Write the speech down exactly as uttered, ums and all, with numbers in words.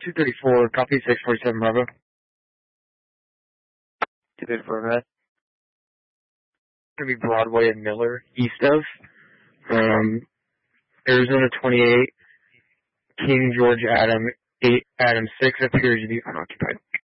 two thirty-four, copy six forty-seven Bravo. two thirty-four, Red. Going to be Broadway and Miller, east of. Um, Arizona twenty-eight, King George Adam eight, Adam six appears to be unoccupied.